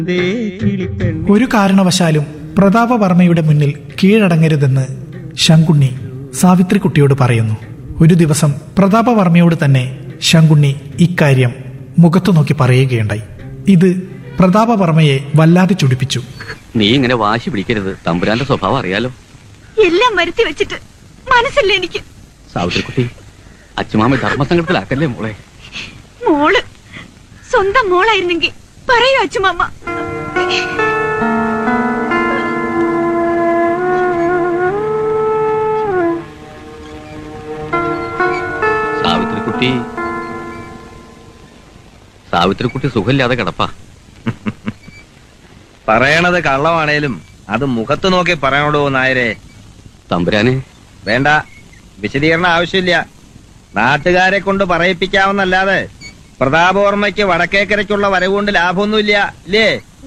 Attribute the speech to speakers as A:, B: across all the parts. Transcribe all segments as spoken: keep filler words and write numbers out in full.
A: ഒരു കാരണവശാലും പ്രതാപവർമ്മയുടെ മുന്നിൽ കീഴടങ്ങരുതെന്ന് ശങ്കുണ്ണി സാവിത്രിക്കുട്ടിയോട് പറയുന്നു. ഒരു ദിവസം പ്രതാപവർമ്മയോട് തന്നെ ശങ്കുണ്ണി ഇക്കാര്യം മുഖത്തു നോക്കി പറയുകയുണ്ടായി. ഇത് പ്രതാപവർമ്മയെ വല്ലാതെ ചുടിപ്പിച്ചു.
B: നീ ഇങ്ങനെ വാശി പിടിക്കരുത്, തമ്പുരാന്റെ സ്വഭാവം അറിയാലോ.
C: എല്ലാം വരുത്തി വെച്ചിട്ട് മനസ്സില്ല എനിക്ക്.
B: സാവിത്രിക്കുട്ടി, അച്ഛമാമ ധർമ്മസങ്കടത്തിലാക്കല്ലേ മോളെ.
C: മോള് സ്വന്തം മോളായിരുന്നെങ്കിൽ പറയൂ അച്ഛമാമ.
B: സാവിത്രിക്കുട്ടി സാവിത്രിക്കുട്ടി സുഖമില്ലാതെ കിടപ്പാ.
D: പറയണത് കള്ളമാണേലും അത് മുഖത്ത് നോക്കി പറയണോടോ നായരെ.
B: തമ്പുരാനെ,
D: വേണ്ട, വിശദീകരണം ആവശ്യമില്ല. നാട്ടുകാരെ കൊണ്ട് പറയിപ്പിക്കാമെന്നല്ലാതെ പ്രതാപവർമ്മയ്ക്ക് വടക്കേക്കരയ്ക്കുള്ള വരവ് കൊണ്ട് ലാഭമൊന്നുമില്ല, ഇല്ലേ?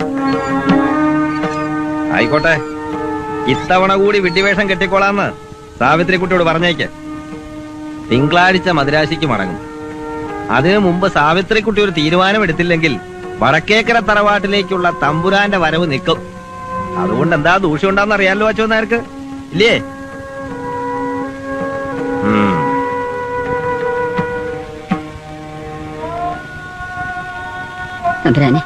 D: ആയിക്കോട്ടെ, ഇത്തവണ കൂടി വിഡ്ഢിവേഷം കെട്ടിക്കോളാന്ന് സാവിത്രിക്കുട്ടിയോട് പറഞ്ഞേക്ക്. തിങ്കളാഴ്ച മദ്രാശിക്ക് മടങ്ങും. അതിനു മുമ്പ് സാവിത്രിക്കുട്ടി ഒരു തീരുമാനമെടുത്തില്ലെങ്കിൽ വടക്കേക്കര തറവാട്ടിലേക്കുള്ള തമ്പുരാന്റെ വരവ് നിൽക്കും. അതുകൊണ്ട് എന്താ ദൂഷ്യം ഉണ്ടാന്ന് അറിയാലോ അച്ഛൻ നേർക്ക്, ഇല്ലേ?
E: തമ്പുരാനെ,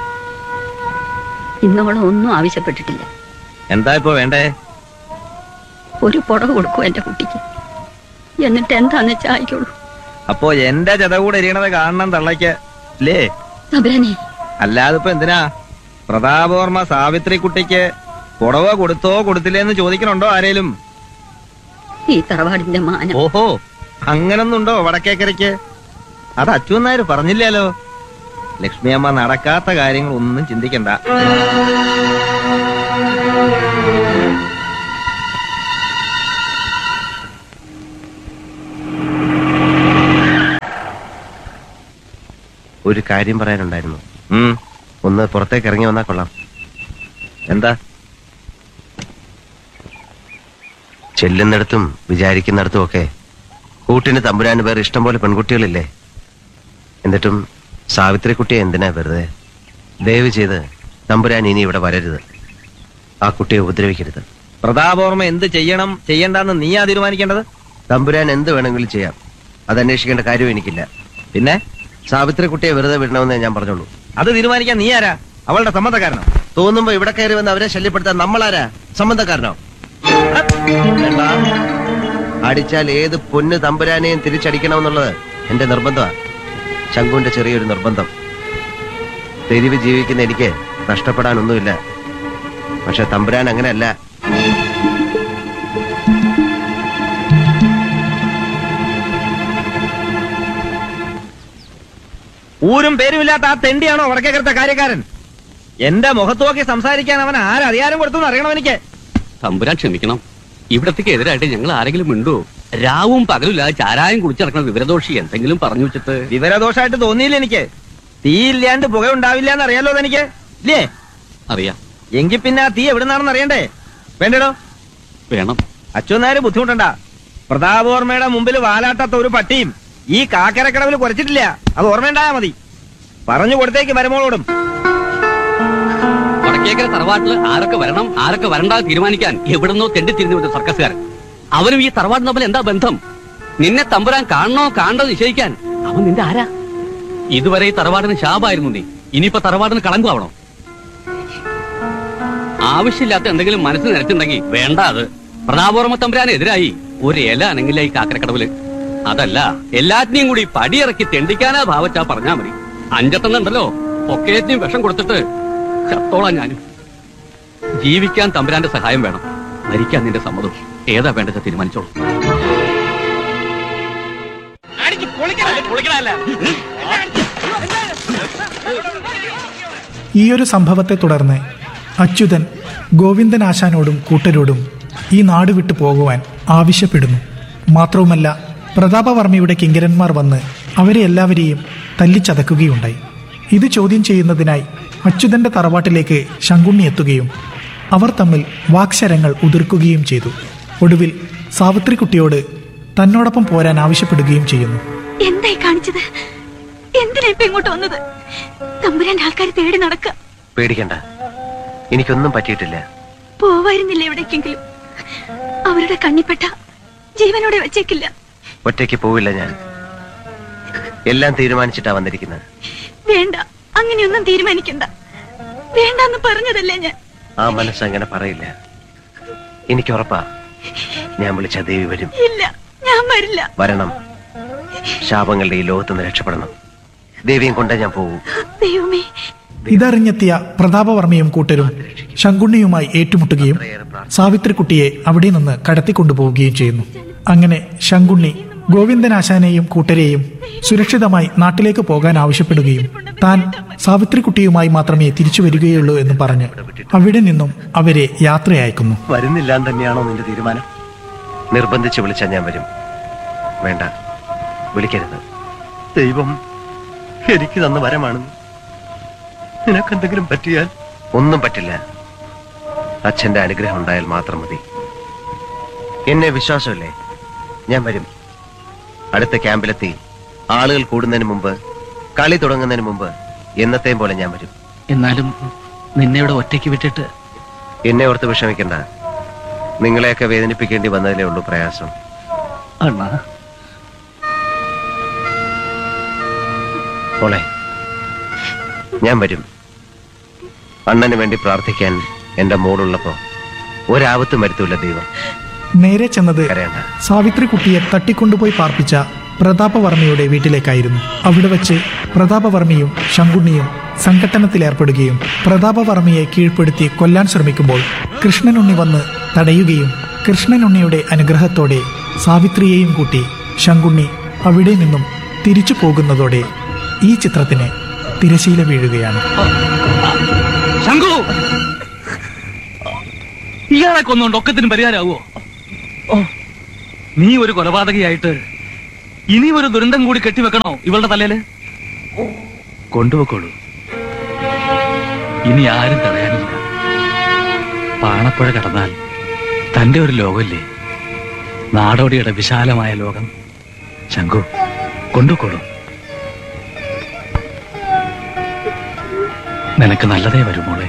E: ഇന്നോളം ഒന്നും ആവശ്യപ്പെട്ടിട്ടില്ല.
D: എന്താ ഇപ്പൊ വേണ്ടേ?
E: ഒരു പുടവ് കൊടുക്കൂ എന്റെ കുട്ടിക്ക്, എന്നിട്ട് എന്താന്ന് വെച്ചാ ആയിക്കോളൂ.
D: അപ്പോ എന്റെ ജത കൂടെ എരിയണത് കാണണം തള്ളയ്ക്ക്, ഇല്ലേ?
E: തമ്പുരാനെ,
D: അല്ലാതെ ഇപ്പൊ എന്തിനാ പ്രതാപവർമ്മ സാവിത്രിക്കുട്ടിക്ക് പുടവ കൊടുത്തോ കൊടുത്തില്ലേന്ന് ചോദിക്കണുണ്ടോ ആരേലും?
E: ഈ തറവാടിന്റെ മാനം.
D: ഓഹോ, അങ്ങനൊന്നുണ്ടോ വടക്കേക്കരയ്ക്ക്? അത് അച്ഛൻ നായർ പറഞ്ഞില്ലല്ലോ. ലക്ഷ്മിയമ്മ നടക്കാത്ത കാര്യങ്ങൾ ഒന്നും ചിന്തിക്കണ്ട. ഒരു കാര്യം പറയാനുണ്ടായിരുന്നു. ഉം ഒന്ന് പുറത്തേക്ക് ഇറങ്ങി വന്നാ കൊള്ളാം. എന്താ? ചെല്ലുന്നിടത്തും വിചാരിക്കുന്നിടത്തും ഒക്കെ കൂട്ടിന് തമ്പുരാന് പേർ ഇഷ്ടം പോലെ പെൺകുട്ടികളില്ലേ? എന്നിട്ടും സാവിത്രിക്കുട്ടിയെ എന്തിനാ വെറുതെ? ദയവ് ചെയ്ത് തമ്പുരാൻ ഇനി ഇവിടെ വരരുത്. ആ കുട്ടിയെ ഉപദ്രവിക്കരുത്. പ്രതാപവർമ്മ എന്ത് ചെയ്യണം ചെയ്യണ്ടെന്ന് നീയാ തീരുമാനിക്കേണ്ടത്. തമ്പുരാൻ എന്ത് വേണമെങ്കിലും ചെയ്യാം, അത് അന്വേഷിക്കേണ്ട കാര്യം എനിക്കില്ല. പിന്നെ സാവിത്രിക്കുട്ടിയെ വെറുതെ വിടണമെന്നേ ഞാൻ പറഞ്ഞോളൂ. അത് തീരുമാനിക്കാൻ നീ ആരാ? അവളുടെ സമ്മതക്കാരനോ? തോന്നുമ്പോ ഇവിടെ കയറി വന്ന് അവരെ ശല്യപ്പെടുത്താൻ നമ്മളാരാ? സമ്മതക്കാരനോ? അടിച്ചാൽ ഏത് പൊന്ന് തമ്പുരാനെയും തിരിച്ചടിക്കണമെന്നുള്ളത് എന്റെ നിർബന്ധമാണ്. ശങ്കുവിന്റെ ചെറിയൊരു നിർബന്ധം. തെരുവ് ജീവിക്കുന്ന എനിക്ക് നഷ്ടപ്പെടാനൊന്നുമില്ല. പക്ഷെ തമ്പുരാൻ അങ്ങനെയല്ല. ഊരും പേരുമില്ലാത്ത ആ തെണ്ടിയാണോ വടക്കേക്കരത്തെ കാര്യക്കാരൻ? എന്റെ മുഖത്ത് നോക്കി സംസാരിക്കാൻ അവൻ ആരധികാരം കൊടുത്തു അറിയണം എനിക്ക്.
B: തമ്പുരാൻ ക്ഷമിക്കണം, ഇവിടത്തേക്ക് എതിരായിട്ട് ഞങ്ങൾ ആരെങ്കിലും മിണ്ടുവോ? രാവും പകലുമില്ലാതെ ചാരായം കുടിച്ചിറക്കണ വിവരദോഷി എന്തെങ്കിലും പറഞ്ഞു വെച്ചിട്ട്?
D: വിവരദോഷമായിട്ട് തോന്നിയില്ല എനിക്ക്. തീയില്ലാണ്ട് പുക ഉണ്ടാവില്ല എന്ന് അറിയാലോ അതെനിക്ക്, ഇല്ലേ?
B: അറിയാം.
D: എങ്കിൽ പിന്നെ ആ തീ എവിടുന്നാണെന്ന് അറിയണ്ടേ? വേണ്ടടോ?
B: വേണം.
D: അച്ഛൻ നേരെ ബുദ്ധിമുട്ടണ്ട. പ്രതാപവർമ്മയുടെ മുമ്പിൽ വാലാട്ടാത്ത ഒരു പട്ടിയും ഈ കാക്കരക്കടവിൽ കുറച്ചിട്ടില്ല. അത് ഓർമ്മയുണ്ടായാ മതി. പറഞ്ഞു കൊടുത്തേക്ക് മരുമോളോടും.
B: വടക്കേക്കര തറവാട്ടിൽ ആരൊക്കെ വരണം ആരൊക്കെ വരണ്ടാതെ തീരുമാനിക്കാൻ എവിടുന്നോ തെണ്ടി തിരിഞ്ഞു വന്ന സർക്കസുകാരൻ. അവനും ഈ തറവാട് തമ്മിൽ എന്താ ബന്ധം? നിന്നെ തമ്പുരാൻ കാണണോ കാണണ്ടോ നിശ്ചയിക്കാൻ അവൻ നിന്റെ ആരാ? ഇതുവരെ ഈ തറവാടിന് ശാപായിരുന്നു നീ, ഇനിയിപ്പോ തറവാടിന് കളങ്കാവണോ? ആവശ്യമില്ലാത്ത എന്തെങ്കിലും മനസ്സിൽ നിരച്ചുണ്ടെങ്കിൽ വേണ്ട. അത് പ്രതാപവർമ്മ തമ്പുരാനെതിരായി ഒരു ഇല അനങ്ങില്ല ഈ കാക്കരക്കടവില്. അതല്ല, എല്ലാറ്റിനെയും കൂടി പടിയിറക്കി തെണ്ടിക്കാനാ ഭാവച്ചാ പറഞ്ഞാ മതി. അഞ്ചെട്ടെണ്ണുണ്ടല്ലോ, ഒക്കേറ്റിനും വിഷം കൊടുത്തിട്ട് ചത്തോളാം ഞാനും. ജീവിക്കാൻ തമ്പുരാന്റെ സഹായം വേണം, മരിക്കാൻ നിന്റെ സമ്മതം. ഏതാ വേണ്ടത് തീരുമാനിച്ചോളൂ.
A: ഈയൊരു സംഭവത്തെ തുടർന്ന് അച്യുതൻ ഗോവിന്ദനാശാനോടും കൂട്ടരോടും ഈ നാട് വിട്ടു പോകുവാൻ ആവശ്യപ്പെടുന്നു. മാത്രവുമല്ല, പ്രതാപവർമ്മയുടെ കിങ്കരന്മാർ വന്ന് അവരെ എല്ലാവരെയും തല്ലിച്ചതക്കുകയുണ്ടായി. ഇത് ചോദ്യം ചെയ്യുന്നതിനായി അച്യുതന്റെ തറവാട്ടിലേക്ക് ശങ്കുണ്ണി എത്തുകയും അവർ തമ്മിൽ വാക്ശരങ്ങൾ ഉതിർക്കുകയും ചെയ്തു. ഒടുവിൽ സാവിത്രിക്കുട്ടിയോട് തന്നോടൊപ്പം പോരാൻ ആവശ്യപ്പെടുകയും ചെയ്യുന്നു.
C: എന്തായി കാണിച്ചത്? എന്തിനാ ഇപ്പൊ ഇങ്ങോട്ട് വന്നത്? തമ്പുരാന്റെ ആൾക്കാർ തേടി നടക്ക.
D: പേടിക്കണ്ട, എനിക്കൊന്നും പറ്റിയിട്ടില്ല.
C: പോവായിരുന്നില്ല എവിടേക്കെങ്കിലും. അവരുടെ കണ്ണിപ്പെട്ട ജീവനോടെ വെച്ചേക്കില്ല.
D: ഒറ്റയ്ക്ക് പോവില്ല ഞാൻ. എല്ലാം തീരുമാനിച്ചിട്ടാ വന്നിരിക്കുന്നത്.
C: വേണ്ട, അങ്ങനെയൊന്നും തീരുമാനിക്കണ്ട. വേണ്ടെന്ന് പറഞ്ഞതല്ലേ ഞാൻ.
D: ആ മനസ്സ് അങ്ങനെ പറയില്ല. എനിക്ക് ഉറപ്പാ, ഞാൻ വിളിച്ച ദേവി വരും.
C: ഇല്ല, ഞാൻ വരില്ല.
D: വരണം. ശാപങ്ങളുടെ ഈ ലോകത്തുനിന്ന് രക്ഷപ്പെടണം. ദേവിയും കൊണ്ടേ ഞാൻ പോകൂ.
C: ദൈവമേ.
A: ഇതറിഞ്ഞെത്തിയ പ്രതാപവർമ്മയും കൂട്ടരും ശങ്കുണ്ണിയുമായി ഏറ്റുമുട്ടുകയും സാവിത്രിക്കുട്ടിയെ അവിടെ നിന്ന് കടത്തിക്കൊണ്ടുപോവുകയും ചെയ്യുന്നു. അങ്ങനെ ശങ്കുണ്ണി ഗോവിന്ദനാശാനെയും കൂട്ടരെയും സുരക്ഷിതമായി നാട്ടിലേക്ക് പോകാൻ ആവശ്യപ്പെടുകയും താൻ സാവിത്രിക്കുട്ടിയുമായി മാത്രമേ തിരിച്ചു വരികയുള്ളൂ എന്ന് പറഞ്ഞ് അവിടെ നിന്നും അവരെ യാത്രയയക്കുന്നു.
D: വരുന്നില്ല എന്ന് തന്നെയാണോ നിന്റെ തീരുമാനം? നിർബന്ധിച്ച് വിളിച്ചാൽ ഞാൻ വരും. വേണ്ട, വിളിക്കരുത്. ദൈവം എനിക്ക് തന്ന വരമാണ്. നിനക്കെന്തെങ്കിലും പറ്റിയാൽ? ഒന്നും പറ്റില്ല. അച്ഛന്റെ അനുഗ്രഹം ഉണ്ടായാൽ മാത്രം മതി. എന്നെ വിശ്വാസമല്ലേ? ഞാൻ വരും. അടുത്ത ക്യാമ്പിലെത്തി ആളുകൾ കൂടുന്നതിന് മുമ്പ്, കളി തുടങ്ങുന്നതിന് മുമ്പ് എന്നത്തെയും പോലെ ഞാൻ വരും.
F: എന്നാലും നിന്നെ ഇവിടെ ഒറ്റയ്ക്ക് വിട്ടിട്ട്?
D: എന്നെ ഓർത്ത് വിഷമിക്കണ്ട. നിങ്ങളെയൊക്കെ വേദനിപ്പിക്കേണ്ടി വന്നതിലേ ഉള്ളൂ പ്രയാസം.
F: അണ്ണാ,
D: മോളെ, ഞാൻ വരും. അണ്ണന് വേണ്ടി പ്രാർത്ഥിക്കാൻ എന്റെ മോളുള്ളപ്പോ ഒരാപത്തും വരുത്തൂല്ല ദൈവം.
A: നേരെ ചെന്നത്
D: കരയണ്ട.
A: സാവിത്രിക്കുട്ടിയെ തട്ടിക്കൊണ്ടുപോയി പാർപ്പിച്ച പ്രതാപവർമ്മയുടെ വീട്ടിലേക്കായിരുന്നു. അവിടെ വച്ച് പ്രതാപവർമ്മയും ശങ്കുണ്ണിയും സംഘട്ടനത്തിലേർപ്പെടുകയും പ്രതാപവർമ്മയെ കീഴ്പ്പെടുത്തി കൊല്ലാൻ ശ്രമിക്കുമ്പോൾ കൃഷ്ണനുണ്ണി വന്ന് തടയുകയും കൃഷ്ണനുണ്ണിയുടെ അനുഗ്രഹത്തോടെ സാവിത്രിയെയും കൂട്ടി ശങ്കുണ്ണി അവിടെ നിന്നും തിരിച്ചു പോകുന്നതോടെ ഈ ചിത്രത്തിന് തിരശീല വീഴുകയാണ്.
F: ശങ്കു, ഇയാളെ കൊന്നുകൊണ്ട് ഒക്കത്തിനും പരിഹാരമാവോ? ഓ, നീ ഒരു കൊലപാതകയായിട്ട് ഇനി ഒരു ദുരന്തം കൂടി കെട്ടിവെക്കണോ ഇവളുടെ തലയില്? കൊണ്ടുപോക്കോളൂ, ഇനി ആരും തടയാനില്ല. പാണപ്പുഴ കടന്നാൽ തന്റെ ഒരു ലോകമില്ലേ, നാടോടിയുടെ വിശാലമായ ലോകം. ശങ്കു, കൊണ്ടുപോക്കോളൂ. നിനക്ക് നല്ലതേ വരുമോളെ.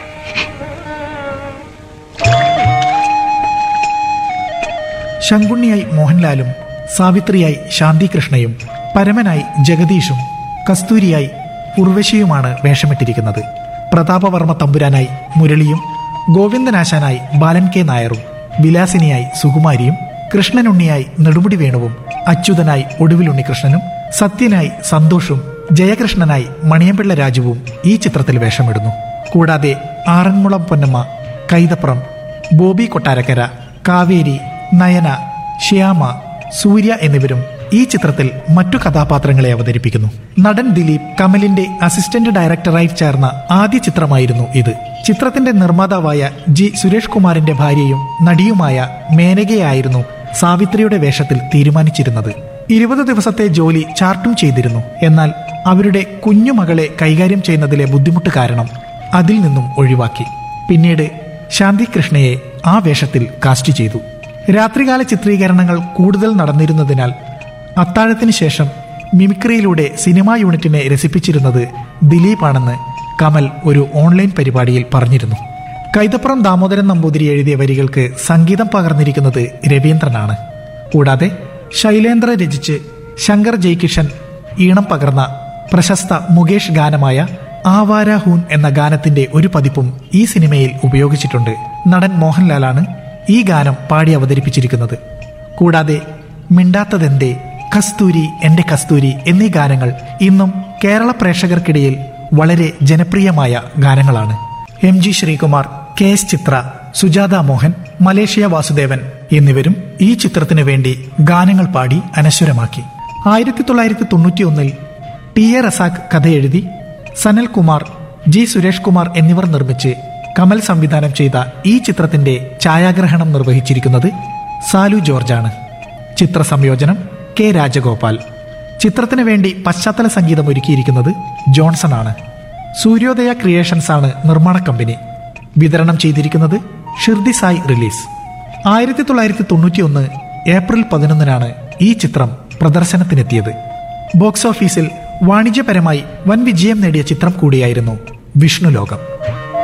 A: ശങ്കുണ്ണിയായി മോഹൻലാലും സാവിത്രിയായി ശാന്തികൃഷ്ണയും പരമനായി ജഗദീഷും കസ്തൂരിയായി ഉർവശിയുമാണ് വേഷമിട്ടിരിക്കുന്നത്. പ്രതാപവർമ്മ തമ്പുരാനായി മുരളിയും ഗോവിന്ദനാശാനായി ബാലൻ കെ നായരും വിലാസിനിയായി സുകുമാരിയും കൃഷ്ണനുണ്ണിയായി നെടുമുടി വേണുവും അച്യുതനായി ഒടുവിൽ ഉണ്ണികൃഷ്ണനും സത്യനായി സന്തോഷും ജയകൃഷ്ണനായി മണിയമ്പിള്ള രാജുവും ഈ ചിത്രത്തിൽ വേഷമിടുന്നു. കൂടാതെ ആറന്മുളം പൊന്നമ്മ, കൈതപ്രം, ബോബി കൊട്ടാരക്കര, കാവേരി, നയന, ശ്യാമ, സൂര്യ എന്നിവരും ഈ ചിത്രത്തിൽ മറ്റു കഥാപാത്രങ്ങളെ അവതരിപ്പിക്കുന്നു. നടൻ ദിലീപ് കമലിന്റെ അസിസ്റ്റന്റ് ഡയറക്ടറായി ചേർന്ന ആദ്യ ചിത്രമായിരുന്നു ഇത്. ചിത്രത്തിന്റെ നിർമ്മാതാവായ ജി സുരേഷ് കുമാറിന്റെ ഭാര്യയും നടിയുമായ മേനകയായിരുന്നു സാവിത്രിയുടെ വേഷത്തിൽ തീരുമാനിച്ചിരുന്നത്. ഇരുപത് ദിവസത്തെ ജോലി ചാർട്ടും ചെയ്തിരുന്നു. എന്നാൽ അവരുടെ കുഞ്ഞുമകളെ കൈകാര്യം ചെയ്യുന്നതിലെ ബുദ്ധിമുട്ട് കാരണം അതിൽ നിന്നും ഒഴിവാക്കി. പിന്നീട് ശാന്തികൃഷ്ണയെ ആ വേഷത്തിൽ കാസ്റ്റ് ചെയ്തു. രാത്രികാല ചിത്രീകരണങ്ങൾ കൂടുതൽ നടന്നിരുന്നതിനാൽ അത്താഴത്തിന് ശേഷം മിമിക്രിയിലൂടെ സിനിമാ യൂണിറ്റിനെ രസിപ്പിച്ചിരുന്നത് ദിലീപാണെന്ന് കമൽ ഒരു ഓൺലൈൻ പരിപാടിയിൽ പറഞ്ഞിരുന്നു. കൈതപ്പുറം ദാമോദരൻ നമ്പൂതിരി എഴുതിയ വരികൾക്ക് സംഗീതം പകർന്നിരിക്കുന്നത് രവീന്ദ്രനാണ്. കൂടാതെ ശൈലേന്ദ്ര രചിച്ച് ശങ്കർ ജയ്കിഷൻ ഈണം പകർന്ന പ്രശസ്ത മുകേഷ് ഗാനമായ ആവാര ഹൂൻ എന്ന ഗാനത്തിന്റെ ഒരു പതിപ്പും ഈ സിനിമയിൽ ഉപയോഗിച്ചിട്ടുണ്ട്. നടൻ മോഹൻലാലാണ് ഈ ഗാനം പാടി അവതരിപ്പിച്ചിരിക്കുന്നത്. കൂടാതെ മിണ്ടാത്തതെന്തേ, കസ്തൂരി എന്റെ കസ്തൂരി എന്നീ ഗാനങ്ങൾ ഇന്നും കേരള പ്രേക്ഷകർക്കിടയിൽ വളരെ ജനപ്രിയമായ ഗാനങ്ങളാണ്. M G Sreekumar, K S ചിത്ര, സുജാത മോഹൻ, മലേഷ്യ വാസുദേവൻ എന്നിവരും ഈ ചിത്രത്തിനു വേണ്ടി ഗാനങ്ങൾ പാടി അനശ്വരമാക്കി. ആയിരത്തി തൊള്ളായിരത്തി തൊണ്ണൂറ്റി ഒന്നിൽ T A Razak കഥയെഴുതി Sanalkumar, G Suresh Kumar എന്നിവർ നിർമ്മിച്ച് കമൽ സംവിധാനം ചെയ്ത ഈ ചിത്രത്തിന്റെ ഛായാഗ്രഹണം നിർവഹിച്ചിരിക്കുന്നത് സാലു ജോർജാണ്. ചിത്ര സംയോജനം കെ രാജഗോപാൽ. ചിത്രത്തിനു വേണ്ടി പശ്ചാത്തല സംഗീതം ഒരുക്കിയിരിക്കുന്നത് ജോൺസൺ ആണ്. സൂര്യോദയ ക്രിയേഷൻസ് ആണ് നിർമ്മാണ കമ്പനി. വിതരണം ചെയ്തിരിക്കുന്നത് ഷിർദി സായ് റിലീസ്. ആയിരത്തി തൊള്ളായിരത്തി തൊണ്ണൂറ്റി ഒന്ന് ഏപ്രിൽ പതിനൊന്നിനാണ് ഈ ചിത്രം പ്രദർശനത്തിനെത്തിയത്. ബോക്സ് ഓഫീസിൽ വാണിജ്യപരമായി വൻ വിജയം നേടിയ ചിത്രം കൂടിയായിരുന്നു വിഷ്ണുലോകം.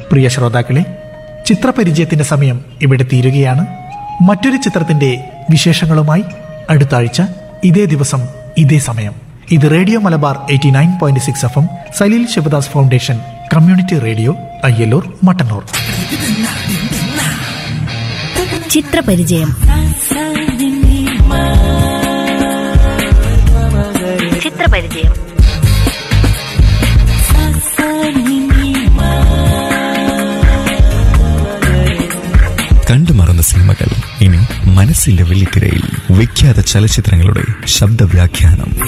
A: പ്രിയ ശ്രോതാക്കളെ, ചിത്രപരിചയത്തിന്റെ സമയം ഇവിടെ തീരുകയാണ്. മറ്റൊരു ചിത്രത്തിന്റെ വിശേഷങ്ങളുമായി അടുത്ത ആഴ്ച ഇതേ ദിവസം ഇതേ സമയം. ഇത് radio Malabar eighty nine point six F M, Saleel Sivadas foundation community radio, Ayyallur, Mattannur.
G: ചിത്രപരിചയം. ചിത്രപരിചയം.
H: കണ്ടുമറന്ന സിനിമകൾ ഇനി മനസ്സിന്റെ വെള്ളിത്തിരയിൽ. വിഖ്യാത ചലച്ചിത്രങ്ങളുടെ ശബ്ദവ്യാഖ്യാനം.